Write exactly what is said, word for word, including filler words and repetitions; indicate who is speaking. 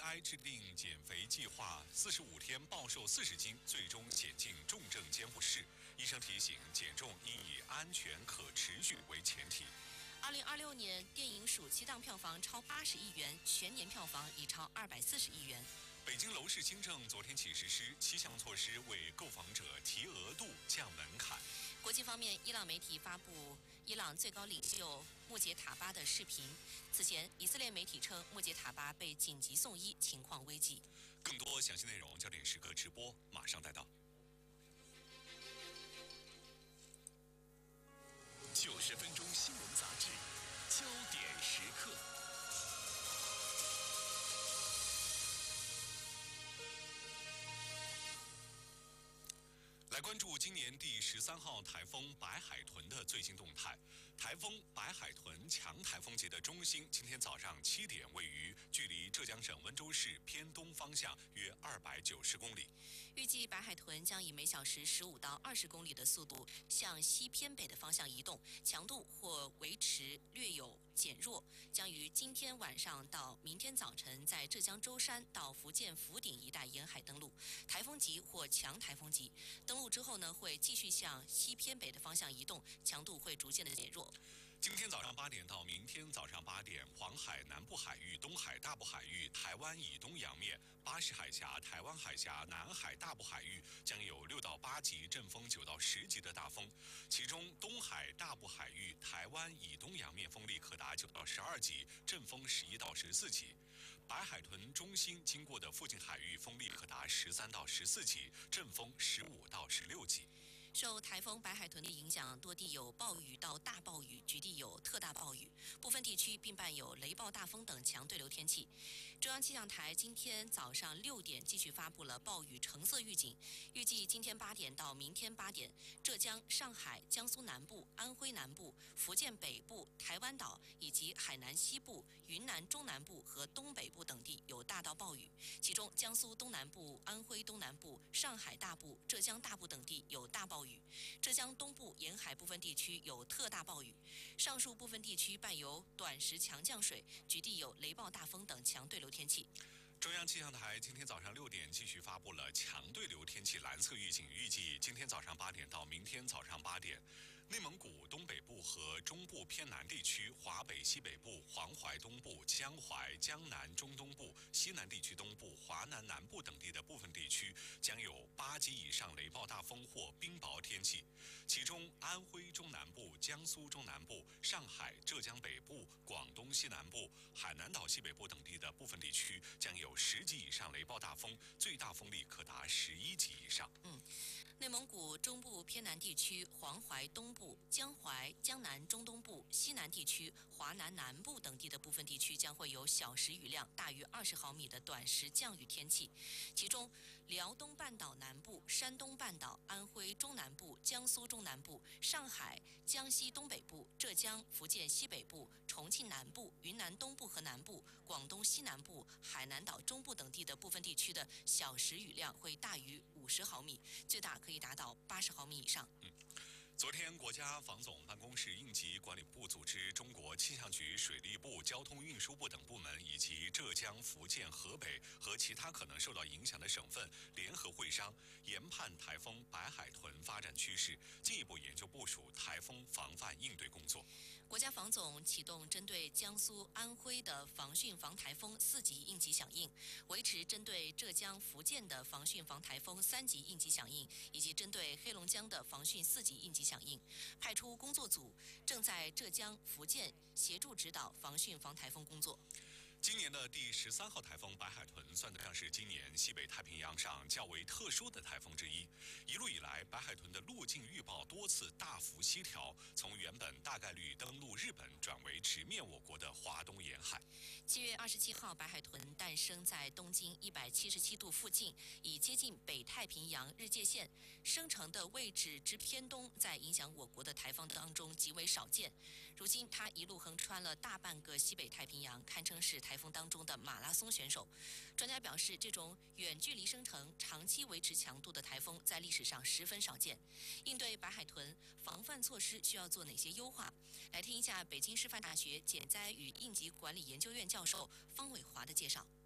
Speaker 1: 胎制定减肥计划，四十五天暴瘦四十斤，最终险进重症监护室。医生提醒，减重应以安全可持续为前提。
Speaker 2: 二零二六年电影暑期档票房超八十亿元，全年票房已超二百四十亿元。
Speaker 1: 北京楼市新政昨天起实施，七项措施为购房者提额度、降门槛。
Speaker 2: 国际方面，伊朗媒体发布伊朗最高领袖穆杰塔巴的视频。此前，以色列媒体称穆杰塔巴被紧急送医，情况危急。
Speaker 1: 更多详细内容，焦点时刻直播马上带到。
Speaker 3: 九十分钟新闻杂志，焦点时刻。
Speaker 1: 来关注今年第十三号台风白海豚的最新动态。台风白海豚强台风级的中心，今天早上七点位于距离浙江省温州市偏东方向约二百九十公里。
Speaker 2: 预计白海豚将以每小时十五到二十公里的速度向西偏北的方向移动，强度或维持略有减弱，将于今天晚上到明天早晨在浙江舟山到福建福鼎一带沿海登陆，台风级或强台风级。登陆之后呢，会继续向西偏北的方向移动，强度会逐渐的减弱。
Speaker 1: 今天早上八点到明天早上八点，黄海南部海域、东海大部海域、台湾以东洋面、巴士海峡、台湾海峡、南海大部海域将有六到八级阵风九到十级的大风，其中东海大部海域、台湾以东洋面风力可达九到十二级，阵风十一到十四级。白海豚中心经过的附近海域风力可达十三到十四级，阵风十五到十六级。
Speaker 2: 受台风白海豚的影响，多地有暴雨到大暴雨，局地有特大暴雨，部分地区并伴有雷暴大风等强对流天气。中央气象台今天早上六点继续发布了暴雨橙色预警，预计今天八点到明天八点，浙江、上海、江苏南部、安徽南部、福建北部、台湾岛以及海南西部、云南中南部和东北部等地有大到暴雨，其中江苏东南部、安徽东南部、上海大部、浙江大部等地有大暴雨。浙江东部沿海部分地区有特大暴雨，上述部分地区伴有短时强降水，局地有雷暴大风等强对流天气。
Speaker 1: 中央气象台今天早上六点继续发布了强对流天气蓝色预警，预计今天早上八点到明天早上八点，内蒙古东北部和中部偏南地区、华北西北部、黄淮东部、江淮、江南中东部、西南地区东部、华南南部等地的部分地区将有八级以上雷暴大风或冰雹天气，其中安徽中南部、江苏中南部、上海、浙江北部、广东西南部、海南岛西北部等地的部分地区将有十级以上雷暴大风，最大风力可达十一级以上。
Speaker 2: 嗯，内蒙古中部偏南地区、黄淮东部、江淮、江南中东部、西南地区、华南南部等地的部分地区将会有小时雨量大于二十毫米的短时降雨天气，其中辽东半岛南部、山东半岛、安徽中南部、江苏中南部、上海、江西东北部、浙江、福建西北部、重庆南部、云南东部和南部、广东西南部、海南岛中部等地的部分地区的小时雨量会大于五十毫米，最大可以达到八十毫米以上。
Speaker 1: 嗯。昨天，国家防总办公室应急管理部组织中国气象局、水利部、交通运输部等部门以及浙江、福建、河北和其他可能受到影响的省份联合会商，研判台风白海豚发展趋势，进一步研究部署台风防范应对工作。
Speaker 2: 国家防总启动针对江苏、安徽的防汛防台风四级应急响应，维持针对浙江、福建的防汛防台风三级应急响应，以及针对黑龙江的防汛四级应急响应，派出工作组正在浙江、福建协助指导防汛防台风工作。
Speaker 1: 今年的第十三号台风白海豚算得上是今年西北太平洋上较为特殊的台风之一。一路以来，白海豚的路径预报多次大幅西调，从原本大概率登陆日本转为直面我国的华东沿海。
Speaker 2: 七月二十七号，白海豚诞生在东经一百七十七度附近，已接近北太平洋日界线，生成的位置之偏东，在影响我国的台风当中极为少见。如今，它一路横穿了大半个西北太平洋，堪称是台风当中的马拉松选手。专家表示，这种远距离生成、长期维持强度的台风在历史上十分少见。应对白海豚，防范措施需要做哪些优化？来听一下北京师范大学减灾与应急管理研究院教授方伟华的介绍。